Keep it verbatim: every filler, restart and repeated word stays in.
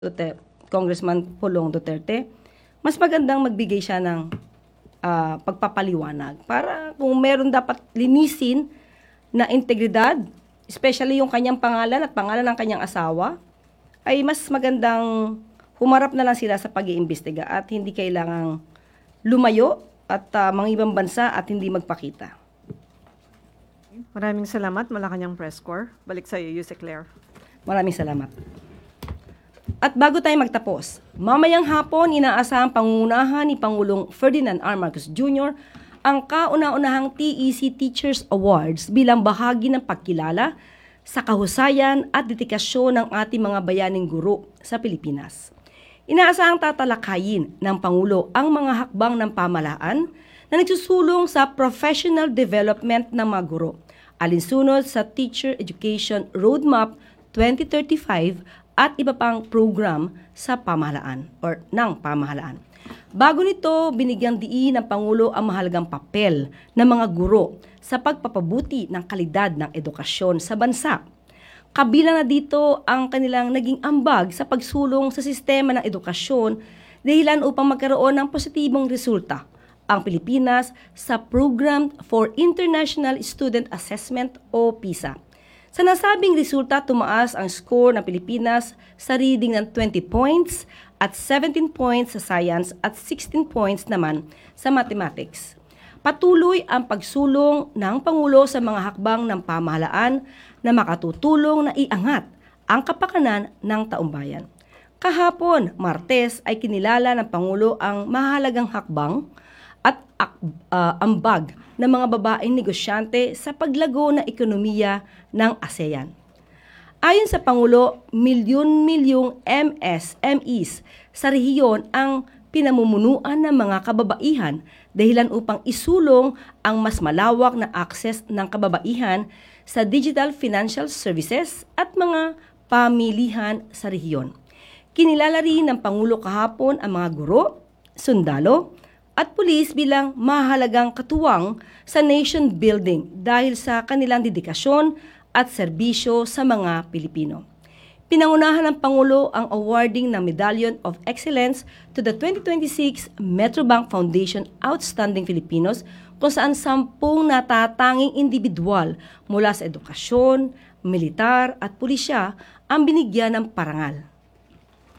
Duterte, Congressman Pulong Duterte, mas magandang magbigay siya ng uh, pagpapaliwanag para kung meron dapat linisin na integridad, especially yung kanyang pangalan at pangalan ng kanyang asawa, ay mas magandang humarap na lang sila sa pag-iimbestiga at hindi kailangang lumayo at uh, mga ibang bansa at hindi magpakita. Maraming salamat, Malacanang Press Corps. Balik sa iyo, Yuse Claire. Maraming salamat. At bago tayo magtapos, mamayang hapon inaasahang pangungunahan ni Pangulong Ferdinand R. Marcos Junior ang kauna-unahang T E C Teachers Awards bilang bahagi ng pagkilala sa kahusayan at dedikasyon ng ating mga bayaning guro sa Pilipinas. Inaasahang tatalakayin ng Pangulo ang mga hakbang ng pamahalaan na nagsusulong sa professional development ng mga guro, alinsunod sa Teacher Education Roadmap twenty thirty-five at iba pang program sa pamahalaan or ng pamahalaan. Bago nito, binigyang diin ng Pangulo ang mahalagang papel ng mga guro sa pagpapabuti ng kalidad ng edukasyon sa bansa. Kabilang na dito ang kanilang naging ambag sa pagsulong sa sistema ng edukasyon dahilan upang magkaroon ng positibong resulta ang Pilipinas sa Program for International Student Assessment o PISA. Sa nasabing resulta, tumaas ang score ng Pilipinas sa reading ng twenty points at seventeen points sa science at sixteen points naman sa mathematics. Patuloy ang pagsulong ng Pangulo sa mga hakbang ng pamahalaan na makatutulong na iangat ang kapakanan ng taumbayan. Kahapon, Martes, ay kinilala ng Pangulo ang mahalagang hakbang at uh, ambag ng mga babaeng negosyante sa paglago ng ekonomiya ng ASEAN. Ayon sa Pangulo, milyon-milyong M S M Es sa rehiyon ang pinamumunuan ng mga kababaihan dahilan upang isulong ang mas malawak na akses ng kababaihan sa digital financial services at mga pamilihan sa rehiyon. Kinilala rin ng Pangulo kahapon ang mga guro, sundalo, at pulis bilang mahalagang katuwang sa nation building dahil sa kanilang dedikasyon at serbisyo sa mga Pilipino. Pinangunahan ng Pangulo ang awarding ng Medallion of Excellence to the twenty twenty-six Metrobank Foundation Outstanding Filipinos kung saan sampung natatanging individual mula sa edukasyon, militar at pulisya ang binigyan ng parangal.